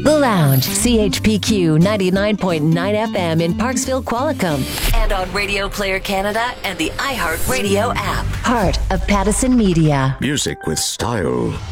The Lounge, CHPQ 99.9 FM in Parksville, Qualicum. And on Radio Player Canada and the iHeartRadio app. Part of Pattison Media. Music with style.